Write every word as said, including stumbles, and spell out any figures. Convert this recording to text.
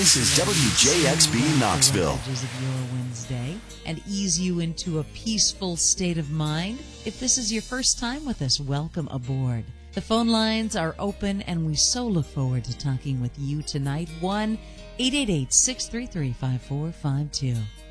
This is W J X B Knoxville. Edges of your Wednesday and ease you into a peaceful state of mind. If this is your first time with us, welcome aboard. The phone lines are open, and we so look forward to talking with you tonight. one eight eight eight, six three three, five four five two.